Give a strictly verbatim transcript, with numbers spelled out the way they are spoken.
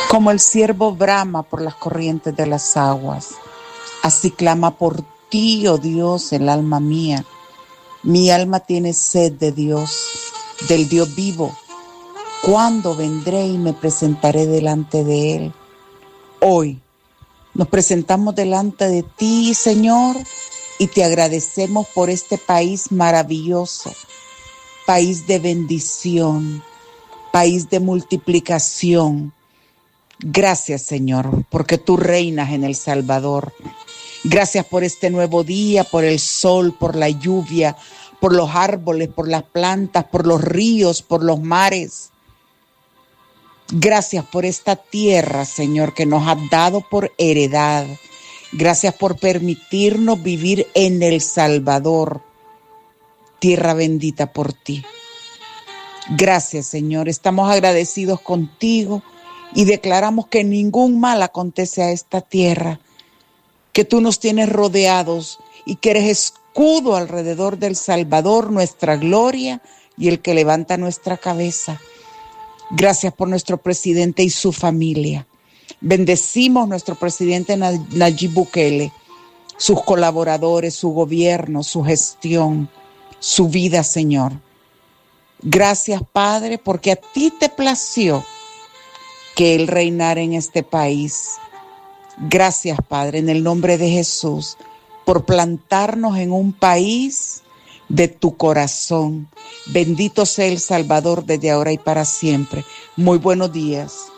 Como el ciervo brama por las corrientes de las aguas, así clama por ti, oh Dios, el alma mía. Mi alma tiene sed de Dios, del Dios vivo. ¿Cuándo vendré y me presentaré delante de Él? Hoy nos presentamos delante de ti, Señor, y te agradecemos por este país maravilloso, país de bendición, país de multiplicación. Gracias, Señor, porque tú reinas en El Salvador. Gracias por este nuevo día, por el sol, por la lluvia, por los árboles, por las plantas, por los ríos, por los mares. Gracias por esta tierra, Señor, que nos has dado por heredad. Gracias por permitirnos vivir en El Salvador, tierra bendita por ti. Gracias, Señor. Estamos agradecidos contigo y declaramos que ningún mal acontece a esta tierra, que tú nos tienes rodeados y que eres escudo alrededor del Salvador, nuestra gloria y el que levanta nuestra cabeza. Gracias por nuestro presidente y su familia. Bendecimos nuestro presidente Nayib Bukele, sus colaboradores, su gobierno, su gestión, su vida, Señor. Gracias, Padre, porque a ti te plació que Él reinara en este país. Gracias, Padre, en el nombre de Jesús, por plantarnos en un país de tu corazón. Bendito sea El Salvador desde ahora y para siempre. Muy buenos días.